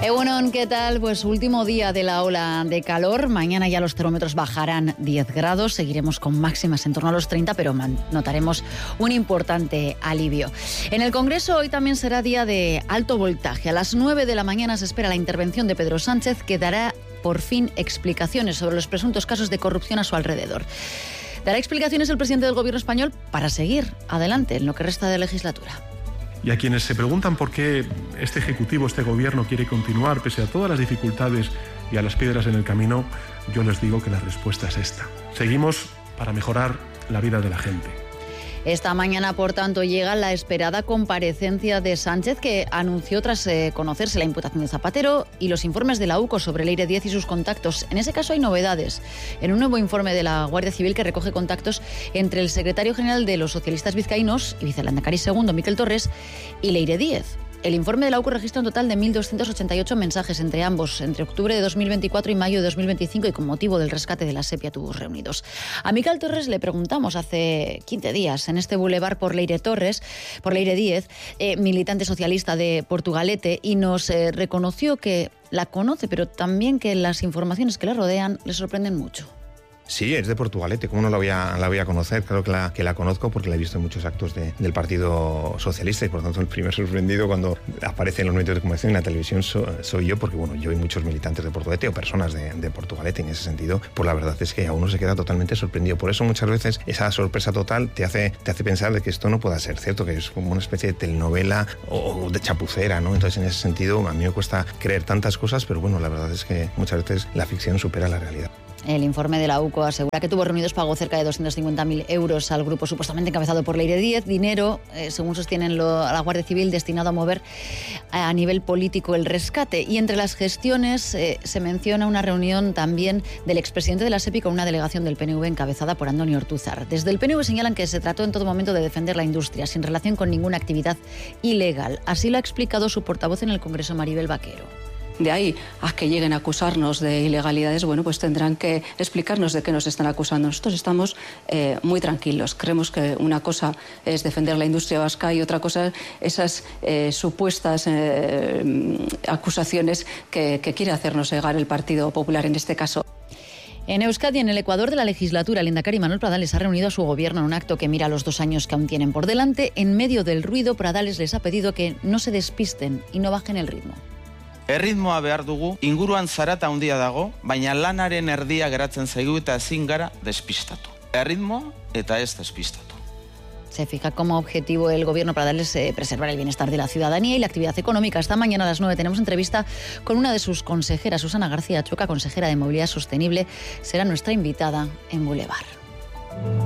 Egunon, ¿qué tal? Pues último día de la ola de calor. Mañana ya los termómetros bajarán 10 grados. Seguiremos con máximas en torno a los 30, pero notaremos un importante alivio. En el Congreso hoy también será día de alto voltaje. A las 9 de la mañana se espera la intervención de Pedro Sánchez, que dará por fin explicaciones sobre los presuntos casos de corrupción a su alrededor. Dará explicaciones el presidente del Gobierno español para seguir adelante en lo que resta de legislatura. Y a quienes se preguntan por qué este Ejecutivo, este Gobierno quiere continuar pese a todas las dificultades y a las piedras en el camino, yo les digo que la respuesta es esta. Seguimos para mejorar la vida de la gente. Esta mañana, por tanto, llega la esperada comparecencia de Sánchez, que anunció tras conocerse la imputación de Zapatero y los informes de la UCO sobre el Eire 10 y sus contactos. En ese caso hay novedades. En un nuevo informe de la Guardia Civil que recoge contactos entre el secretario general de los socialistas vizcaínos y vicelehendakari segundo, Miquel Torres, y el Eire 10. El informe de la UCO registra un total de 1.288 mensajes entre ambos, entre octubre de 2024 y mayo de 2025, y con motivo del rescate de la sepia tubos reunidos. A Miquel Torres le preguntamos hace 15 días en este bulevar por Leire 10, militante socialista de Portugalete, y nos reconoció que la conoce, pero también que las informaciones que le rodean le sorprenden mucho. Sí, es de Portugalete, ¿cómo no la voy a conocer? Claro que la conozco porque la he visto en muchos actos del Partido Socialista, y por tanto el primer sorprendido cuando aparece en los medios de comunicación y en la televisión soy yo, porque bueno, yo y muchos militantes de Portugalete o personas de Portugalete en ese sentido, pues la verdad es que a uno se queda totalmente sorprendido. Por eso muchas veces esa sorpresa total te hace pensar de que esto no pueda ser cierto, que es como una especie de telenovela o de chapucera, ¿no? Entonces en ese sentido a mí me cuesta creer tantas cosas, pero bueno, la verdad es que muchas veces la ficción supera la realidad. El informe de la UCO asegura que Tubos Reunidos pagó cerca de 250.000 euros al grupo supuestamente encabezado por Leire 10, dinero, según sostienen la Guardia Civil, destinado a mover a nivel político el rescate. Y entre las gestiones se menciona una reunión también del expresidente de la SEPI con una delegación del PNV encabezada por Andoni Ortúzar. Desde el PNV señalan que se trató en todo momento de defender la industria, sin relación con ninguna actividad ilegal. Así lo ha explicado su portavoz en el Congreso, Maribel Vaquero. De ahí a que lleguen a acusarnos de ilegalidades, bueno, pues tendrán que explicarnos de qué nos están acusando. Nosotros estamos muy tranquilos. Creemos que una cosa es defender la industria vasca y otra cosa esas supuestas acusaciones que quiere hacernos llegar el Partido Popular en este caso. En Euskadi, en el Ecuador de la legislatura, el lehendakari Manuel Pradales ha reunido a su gobierno en un acto que mira los 2 años que aún tienen por delante. En medio del ruido, Pradales les ha pedido que no se despisten y no bajen el ritmo. Erritmoa behar dugu, inguruan zarata handia dago, baina lanaren erdia geratzen zaigu eta ezin gara despistatu. Erritmoa eta ez despistatu. Se fija como objetivo el gobierno para darles preservar el bienestar de la ciudadanía y la actividad económica. Esta mañana a las 9 tenemos entrevista con una de sus consejeras, Susana García Chueca, consejera de Movilidad Sostenible. Será nuestra invitada en Boulevard.